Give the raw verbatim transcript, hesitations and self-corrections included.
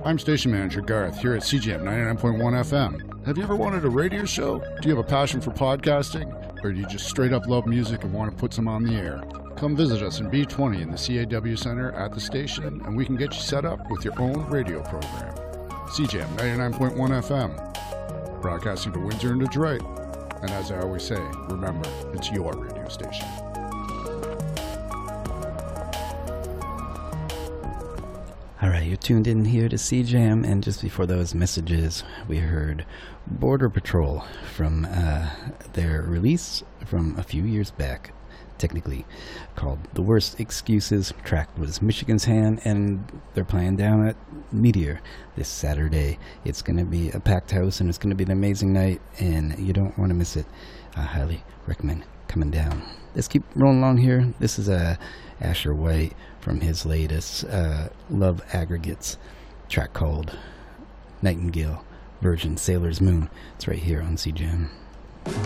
I'm station manager Garth here at C J M ninety-nine point one F M. Have you ever wanted a radio show? Do you have a passion for podcasting? Or do you just straight up love music and want to put some on the air? Come visit us in B twenty in the C A W Center at the station, and we can get you set up with your own radio program. C J M ninety-nine point one F M, broadcasting to Windsor and Detroit. And as I always say, remember, it's your radio station. All right, you're tuned in here to C J M, and just before those messages, we heard Border Patrol from uh, their release from a few years back, technically, called The Worst Excuses. Track was Michigan's Hand, and they're playing down at Meteor this Saturday. It's going to be a packed house, and it's going to be an amazing night, and you don't want to miss it. I highly recommend coming down. Let's keep rolling along here. This is a Asher White from his latest uh, Love Aggregates track called Nightingale version Sailor's Moon. It's right here on C J M.